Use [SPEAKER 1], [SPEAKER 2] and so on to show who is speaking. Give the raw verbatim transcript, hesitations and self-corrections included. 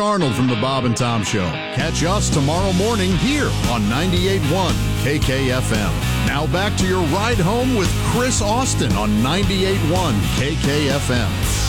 [SPEAKER 1] Arnold from the Bob and Tom Show. Catch us tomorrow morning here on ninety-eight point one K K F M. Now back to your ride home with Chris Austin on ninety-eight point one K K F M.